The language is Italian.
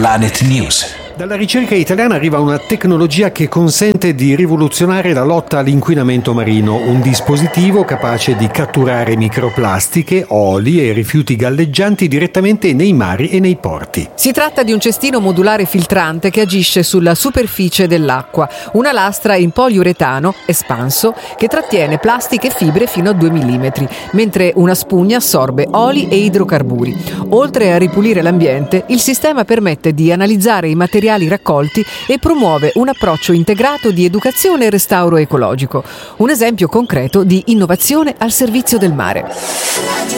Planet News. Dalla ricerca italiana arriva una tecnologia che consente di rivoluzionare la lotta all'inquinamento marino, un dispositivo capace di catturare microplastiche, oli e rifiuti galleggianti direttamente nei mari e nei porti. Si tratta di un cestino modulare filtrante che agisce sulla superficie dell'acqua, una lastra in poliuretano espanso che trattiene plastiche e fibre fino a 2 mm, mentre una spugna assorbe oli e idrocarburi. Oltre a ripulire l'ambiente, il sistema permette di analizzare i materiali raccolti e promuove un approccio integrato di educazione e restauro ecologico. Un esempio concreto di innovazione al servizio del mare.